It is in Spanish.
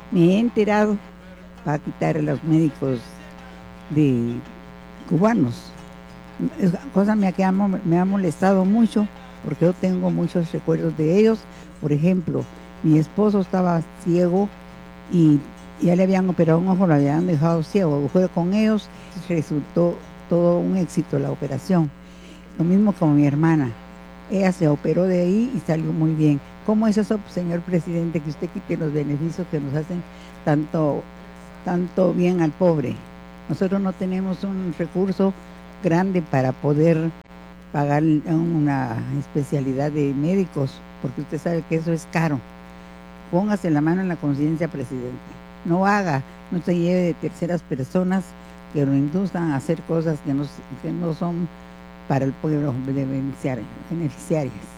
me he enterado para quitar a los médicos de cubanos. Esa cosa me ha molestado mucho porque yo tengo muchos recuerdos de ellos. Por ejemplo, mi esposo estaba ciego y ya le habían operado un ojo, lo habían dejado ciego. Fue con ellos, resultó todo un éxito la operación. Lo mismo con mi hermana. Ella se operó de ahí y salió muy bien. ¿Cómo es eso, señor presidente, que usted quite los beneficios que nos hacen tanto, tanto bien al pobre? Nosotros no tenemos un recurso grande para poder pagar una especialidad de médicos, porque usted sabe que eso es caro. Póngase la mano en la conciencia, presidente. No haga, no se lleve de terceras personas que lo induzcan a hacer cosas que no son para el pueblo beneficiarias.